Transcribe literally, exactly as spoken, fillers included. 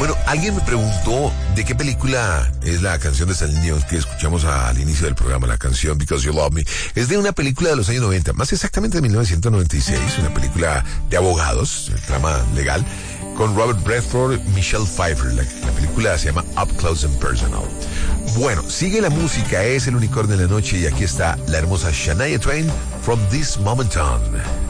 Bueno, alguien me preguntó de qué película es la canción de Celine Dion que escuchamos al inicio del programa, la canción Because You Love Me. Es de una película de los años noventa, más exactamente de mil novecientos noventa y seis, una película de abogados, el trama legal, con Robert Redford, Michelle Pfeiffer. La, la película se llama Up Close and Personal. Bueno, sigue la música, es el unicornio de la noche y aquí está la hermosa Shania Twain, From This Moment On.